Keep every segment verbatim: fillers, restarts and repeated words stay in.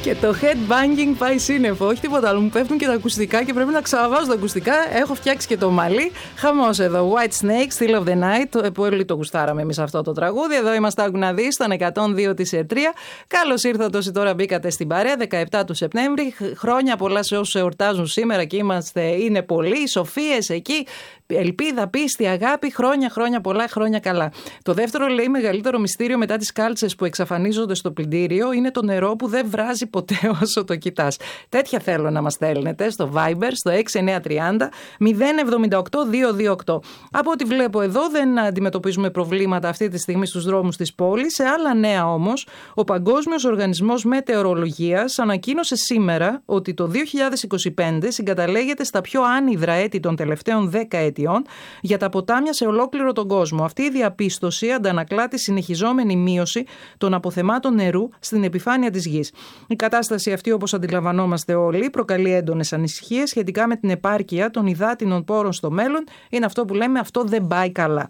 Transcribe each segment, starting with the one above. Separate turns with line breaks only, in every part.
Και το headbanging πάει σύννεφο. Όχι τίποτα άλλο. Μου πέφτουν και τα ακουστικά και πρέπει να ξαναβάζω τα ακουστικά. Έχω φτιάξει και το μαλλί. Χαμός εδώ. White Snake, Still of the Night. Που όλοι το γουστάραμε εμείς αυτό το τραγούδι. Εδώ είμαστε, άκου να δεις, στον εκατόν δύο της Ερτρία. Καλώς ήρθατε όσοι τώρα μπήκατε στην παρέα. δεκαεπτά του Σεπτέμβρη. Χρόνια πολλά σε όσους εορτάζουν σήμερα και είμαστε, είναι πολλοί. Σοφίες εκεί. Ελπίδα, πίστη, αγάπη, χρόνια, χρόνια πολλά, χρόνια καλά. Το δεύτερο, λέει, μεγαλύτερο μυστήριο μετά τις κάλτσες που εξαφανίζονται στο πλυντήριο είναι το νερό που δεν βράζει ποτέ όσο το κοιτάς. Τέτοια θέλω να μας στέλνετε στο Viber, στο έξι εννιά τρία μηδέν μηδέν εβδομήντα οκτώ διακόσια είκοσι οκτώ. Από ό,τι βλέπω εδώ δεν αντιμετωπίζουμε προβλήματα αυτή τη στιγμή στους δρόμους της πόλης. Σε άλλα νέα όμως, ο Παγκόσμιος Οργανισμός Μετεωρολογίας ανακοίνωσε σήμερα ότι το δύο χιλιάδες είκοσι πέντε συγκαταλέγεται στα πιο άνυδρα έτη των τελευταίων δέκα ετιών για τα ποτάμια σε ολόκληρο τον κόσμο. Αυτή η διαπίστωση αντανακλά τη συνεχιζόμενη μείωση των αποθεμάτων νερού στην επιφάνεια της γης. Η κατάσταση αυτή, όπως αντιλαμβανόμαστε όλοι, προκαλεί έντονες ανησυχίες σχετικά με την επάρκεια των υδάτινων πόρων στο μέλλον. Είναι αυτό που λέμε, αυτό δεν πάει καλά.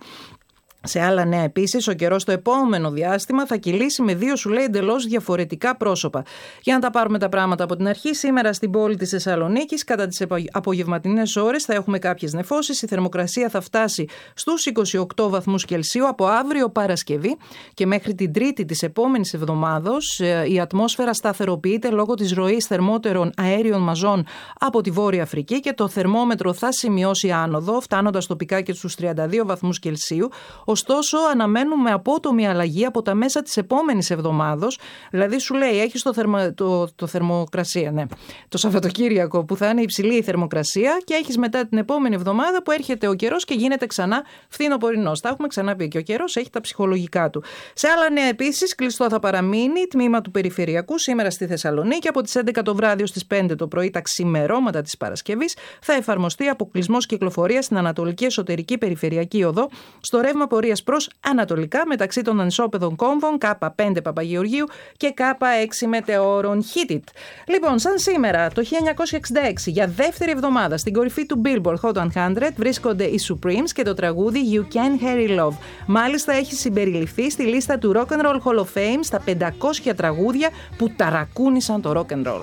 Σε άλλα νέα επίσης, ο καιρός στο επόμενο διάστημα θα κυλήσει με δύο, σου λέει, εντελώς διαφορετικά πρόσωπα. Για να τα πάρουμε τα πράγματα από την αρχή, σήμερα στην πόλη της Θεσσαλονίκης, κατά τις απογευματινές ώρες, θα έχουμε κάποιες νεφώσεις. Η θερμοκρασία θα φτάσει στους είκοσι οκτώ βαθμούς Κελσίου από αύριο Παρασκευή και μέχρι την Τρίτη της επόμενης εβδομάδος. Η ατμόσφαιρα σταθεροποιείται λόγω της ροής θερμότερων αέριων μαζών από τη Βόρεια Αφρική και το θερμόμετρο θα σημειώσει άνοδο, φτάνοντας τοπικά και στους τριάντα δύο βαθμούς Κελσίου. Ωστόσο, αναμένουμε απότομη αλλαγή από τα μέσα της επόμενης εβδομάδος. Δηλαδή, σου λέει, έχεις το, θερμα, το, το θερμοκρασία, ναι, το Σαββατοκύριακο που θα είναι υψηλή η θερμοκρασία και έχεις μετά την επόμενη εβδομάδα που έρχεται ο καιρός και γίνεται ξανά φθινοπορεινός. Τα έχουμε ξαναπεί και ο καιρός έχει τα ψυχολογικά του. Σε άλλα νέα επίσης, κλειστό θα παραμείνει τμήμα του Περιφερειακού σήμερα στη Θεσσαλονίκη. Από τις έντεκα το βράδυ στις πέντε το πρωί, τα ξημερώματα της Παρασκευής, θα εφαρμοστεί αποκλεισμός κυκλοφορίας στην Ανατολική Εσωτερική Περιφερειακή Οδό, στο ρεύμα πορείας προς ανατολικά μεταξύ των ανισόπεδων κόμβων Κ πέντε Παπαγεωργίου και Κ έξι Μετεώρων. Hit it. Λοιπόν, σαν σήμερα το χίλια εννιακόσια εξήντα έξι, για δεύτερη εβδομάδα στην κορυφή του Billboard Hot εκατό βρίσκονται οι Supremes και το τραγούδι You Can Hurry Love. Μάλιστα έχει συμπεριληφθεί στη λίστα του Rock and Roll Hall of Fame στα πεντακόσια τραγούδια που ταρακούνησαν το rock and roll.